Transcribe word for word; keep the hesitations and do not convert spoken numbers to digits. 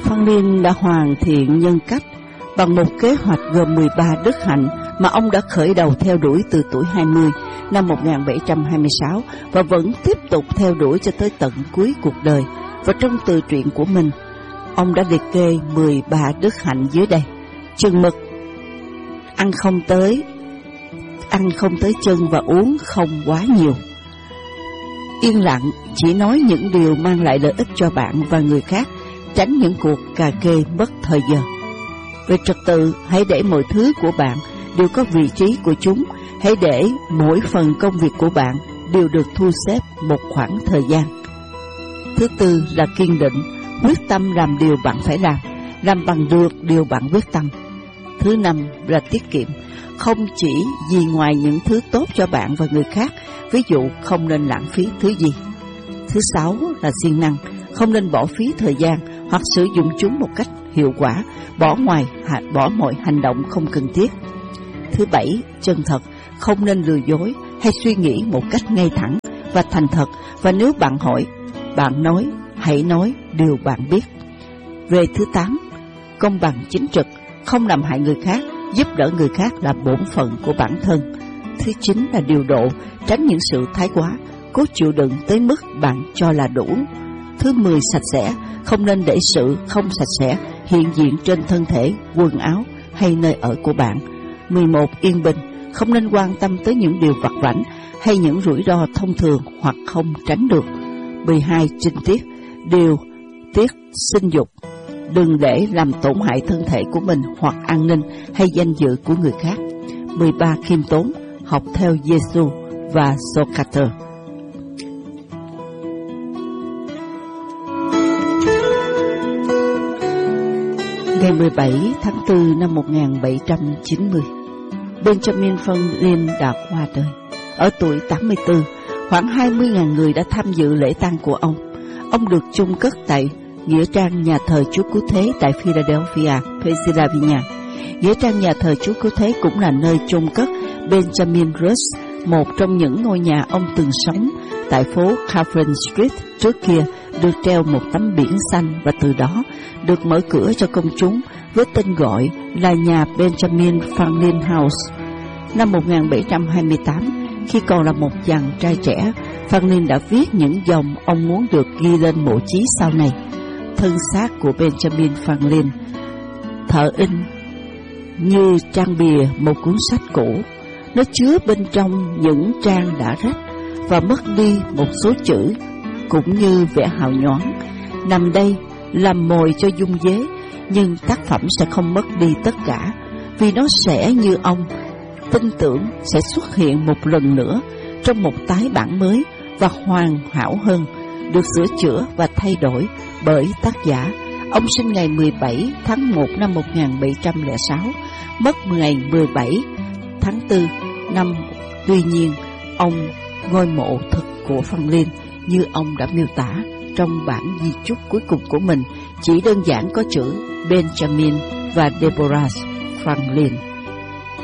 Franklin đã hoàn thiện nhân cách bằng một kế hoạch gồm mười ba đức hạnh mà ông đã khởi đầu theo đuổi từ tuổi hai mươi năm một nghìn bảy trăm hai mươi sáu và vẫn tiếp tục theo đuổi cho tới tận cuối cuộc đời. Và trong tự truyện của mình, ông đã liệt kê mười ba đức hạnh dưới đây: chừng mực, ăn không tới ăn không tới chân và uống không quá nhiều; yên lặng, chỉ nói những điều mang lại lợi ích cho bạn và người khác, tránh những cuộc cà kê mất thời giờ. Về trật tự, hãy để mọi thứ của bạn đều có vị trí của chúng. Hãy để mỗi phần công việc của bạn đều được thu xếp một khoảng thời gian. Thứ tư là kiên định, quyết tâm làm điều bạn phải làm, làm bằng được điều bạn quyết tâm. Thứ năm là tiết kiệm, không chỉ vì ngoài những thứ tốt cho bạn và người khác, ví dụ không nên lãng phí thứ gì. Thứ sáu là siêng năng, không nên bỏ phí thời gian hoặc sử dụng chúng một cách hiệu quả, bỏ ngoài bỏ mọi hành động không cần thiết. Thứ bảy, chân thật, không nên lừa dối hay suy nghĩ một cách ngay thẳng và thành thật, và nếu bạn hỏi, bạn nói, hãy nói điều bạn biết. Về thứ tám, công bằng chính trực, không làm hại người khác, giúp đỡ người khác là bổn phận của bản thân. Thứ chín là điều độ, tránh những sự thái quá, cố chịu đựng tới mức bạn cho là đủ. Thứ mười, sạch sẽ, không nên để sự không sạch sẽ hiện diện trên thân thể, quần áo hay nơi ở của bạn. Mười một, yên bình, không nên quan tâm tới những điều vặt vãnh hay những rủi ro thông thường hoặc không tránh được. Mười hai, trinh tiết, điều tiết sinh dục, đừng để làm tổn hại thân thể của mình hoặc an ninh hay danh dự của người khác. Mười ba, khiêm tốn, học theo Giêsu và Socrates. Ngày mười bảy tháng tư năm một nghìn bảy trăm chín mươi, Benjamin Franklin đã qua đời ở tuổi tám mươi tư. Khoảng hai mươi nghìn người đã tham dự lễ tang của ông. Ông được chôn cất tại nghĩa trang nhà thờ Chúa Cứu Thế tại Philadelphia, Pennsylvania. Nghĩa trang nhà thờ Chúa Cứu Thế cũng là nơi chôn cất Benjamin Rush, một trong những ngôi nhà ông từng sống tại phố Catherine Street. Trước kia được treo một tấm biển xanh và từ đó được mở cửa cho công chúng với tên gọi là nhà Benjamin Franklin House. Năm một nghìn bảy trăm hai mươi tám, khi còn là một chàng trai trẻ, Franklin đã viết những dòng ông muốn được ghi lên mộ chí sau này. Thân xác của Benjamin Franklin thợ in như trang bìa một cuốn sách cũ. Nó chứa bên trong những trang đã rách và mất đi một số chữ cũng như vẻ hào nhoáng. Nằm đây làm mồi cho dung dế, nhưng tác phẩm sẽ không mất đi tất cả, vì nó sẽ như ông tin tưởng sẽ xuất hiện một lần nữa trong một tái bản mới và hoàn hảo hơn, được sửa chữa và thay đổi bởi tác giả. Ông sinh ngày mười bảy tháng một năm một nghìn bảy trăm lẻ sáu, mất ngày mười bảy tháng tư năm. Tuy nhiên, ông ngôi mộ thực của Franklin như ông đã miêu tả trong bản di chúc cuối cùng của mình chỉ đơn giản có chữ Benjamin và Deborah Franklin.